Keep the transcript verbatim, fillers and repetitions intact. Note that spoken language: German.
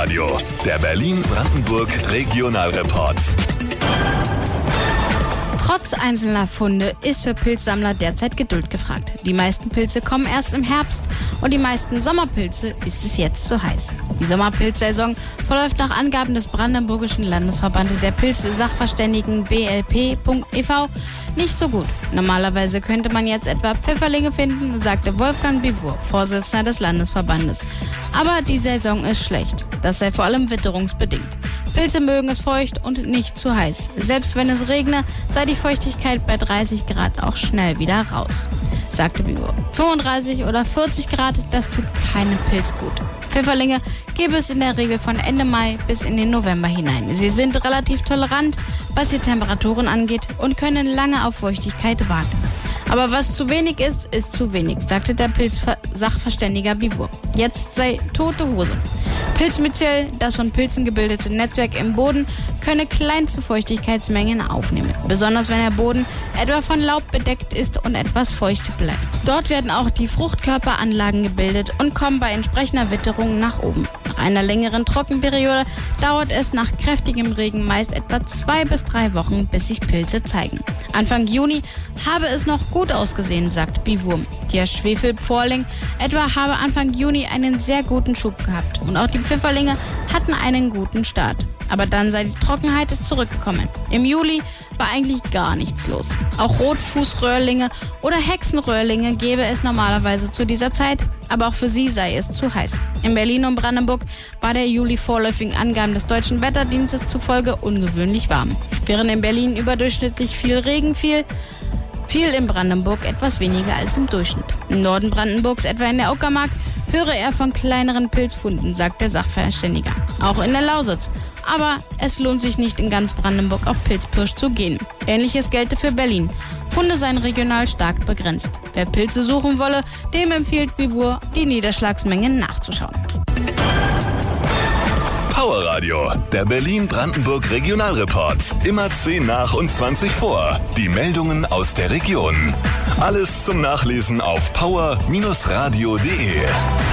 Radio, der Berlin-Brandenburg Regionalreport. Trotz einzelner Funde ist für Pilzsammler derzeit Geduld gefragt. Die meisten Pilze kommen erst im Herbst und die meisten Sommerpilze ist es jetzt zu heiß. Die Sommerpilzsaison verläuft nach Angaben des Brandenburgischen Landesverbandes der Pilz-Sachverständigen B L P Punkt e V nicht so gut. Normalerweise könnte man jetzt etwa Pfifferlinge finden, sagte Wolfgang Bivur, Vorsitzender des Landesverbandes. Aber die Saison ist schlecht. Das sei vor allem witterungsbedingt. Pilze mögen es feucht und nicht zu heiß. Selbst wenn es regne, sei die Feuchtigkeit bei dreißig Grad auch schnell wieder raus, sagte Bivur. fünfunddreißig oder vierzig Grad, das tut keinem Pilz gut. Pfifferlinge gäbe es in der Regel von Ende Mai bis in den November hinein. Sie sind relativ tolerant, was die Temperaturen angeht und können lange auf Feuchtigkeit warten. Aber was zu wenig ist, ist zu wenig, sagte der Pilz-Sachverständiger Bivur. Jetzt sei tote Hose. Pilzmyzel, das von Pilzen gebildete Netzwerk im Boden, könne kleinste Feuchtigkeitsmengen aufnehmen. Besonders wenn der Boden etwa von Laub bedeckt ist und etwas feucht bleibt. Dort werden auch die Fruchtkörperanlagen gebildet und kommen bei entsprechender Witterung nach oben. Nach einer längeren Trockenperiode dauert es nach kräftigem Regen meist etwa zwei bis drei Wochen, bis sich Pilze zeigen. Anfang Juni habe es noch gut ausgesehen, sagt Bivur. Der Schwefelpforling etwa habe Anfang Juni einen sehr guten Schub gehabt und auch die Pfifferlinge hatten einen guten Start. Aber dann sei die Trockenheit zurückgekommen. Im Juli war eigentlich gar nichts los. Auch Rotfußröhrlinge oder Hexenröhrlinge gäbe es normalerweise zu dieser Zeit, aber auch für sie sei es zu heiß. In Berlin und Brandenburg war der Juli vorläufigen Angaben des Deutschen Wetterdienstes zufolge ungewöhnlich warm. Während in Berlin überdurchschnittlich viel Regen fiel, fiel in Brandenburg etwas weniger als im Durchschnitt. Im Norden Brandenburgs, etwa in der Uckermark, höre er von kleineren Pilzfunden, sagt der Sachverständiger. Auch in der Lausitz. Aber es lohnt sich nicht, in ganz Brandenburg auf Pilzpirsch zu gehen. Ähnliches gelte für Berlin. Funde seien regional stark begrenzt. Wer Pilze suchen wolle, dem empfiehlt Bivur, die Niederschlagsmengen nachzuschauen. Power Radio, der Berlin-Brandenburg Regionalreport. Immer zehn nach und zwanzig vor. Die Meldungen aus der Region. Alles zum Nachlesen auf power Bindestrich radio punkt de.